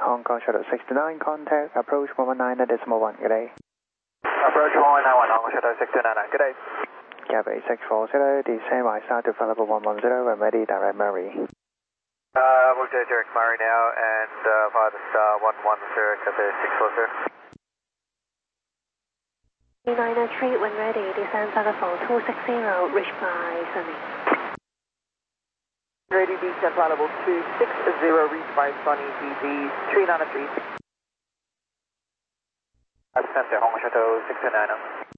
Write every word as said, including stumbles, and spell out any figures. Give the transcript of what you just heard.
Hong Kong Shuttle sixty-nine, contact approach one one nine decimal one, good day. Approach one one nine one, Hong Kong Shuttle sixty-nine, good day. Cathay six four zero, descend right side to flight level one one zero, when ready, direct Murray. Uh, we'll do direct Murray now, and uh, via the star one one zero, Cathay six four zero. nine nine three, when ready, descend flight level two six zero, reach by Sunny. Ready, descend flight level two six zero, reach by Sunny, D Z three nine three. Descend to Hong Kong Shuttle sixty-nine.